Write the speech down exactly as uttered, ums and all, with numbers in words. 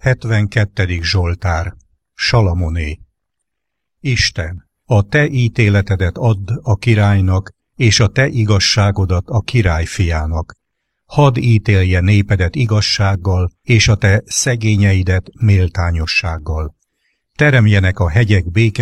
hetvenkettedik Zsoltár. Salamoné. Isten, a te ítéletedet add a királynak, és a te igazságodat a király fiának. Hadd ítélje népedet igazsággal, és a te szegényeidet méltányossággal. Teremjenek a hegyek béke